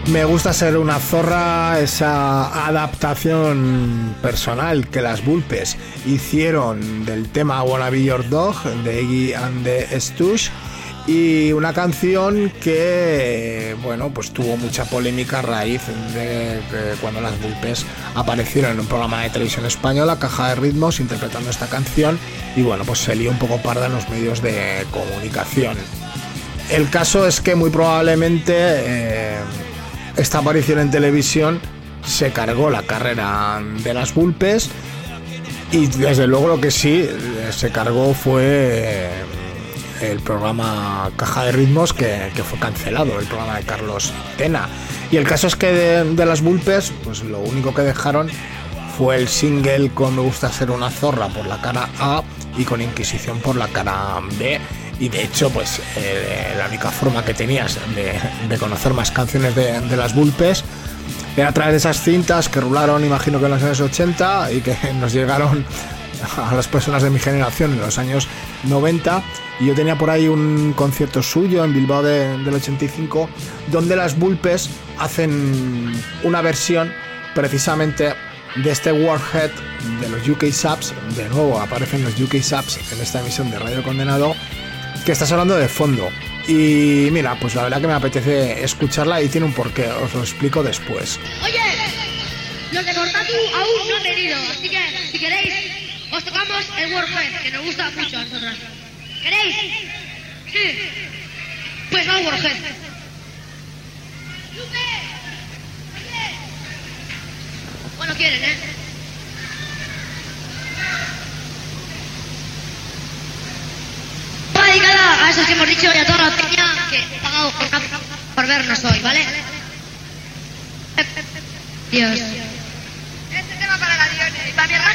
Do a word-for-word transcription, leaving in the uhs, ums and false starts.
Me gusta ser una zorra, esa adaptación personal que las Vulpes hicieron del tema Wanna Be Your Dog de Iggy and the Stooges, y una canción que, bueno, pues tuvo mucha polémica a raíz de que cuando las Vulpes aparecieron en un programa de televisión española, Caja de Ritmos, interpretando esta canción, y bueno, pues se lió un poco parda en los medios de comunicación. El caso es que muy probablemente eh, esta aparición en televisión se cargó la carrera de las Vulpes, y desde luego lo que sí se cargó fue eh, el programa Caja de Ritmos, que, que fue cancelado, el programa de Carlos Tena. Y el caso es que de, de las Vulpes, pues lo único que dejaron fue el single con Me Gusta Ser Una Zorra por la cara A y con Inquisición por la cara B. Y de hecho, pues eh, la única forma que tenías de, de conocer más canciones de, de las Vulpes era a través de esas cintas que rularon, imagino que en los años ochenta, y que nos llegaron a las personas de mi generación en los años noventa. Y yo tenía por ahí un concierto suyo en Bilbao de, del ochenta y cinco, donde las Vulpes hacen una versión precisamente de este Warhead de los U K Subs. De nuevo aparecen los U K Subs en esta emisión de Radio Condenado, que está sonando de fondo. Y mira, pues la verdad que me apetece escucharla, y tiene un porqué, os lo explico después. Oye, los de Cortatu aún no han venido, así que si queréis os tocamos el Warhead, que nos gusta mucho a nosotros. ¿Queréis? Sí. Pues va Warhead. Bueno, quieren, ¿eh? Va dedicada a esos que hemos dicho y a toda la peña que ha pagado por, por vernos hoy, ¿vale? Dios. Este tema para la Dione y para mi hermano.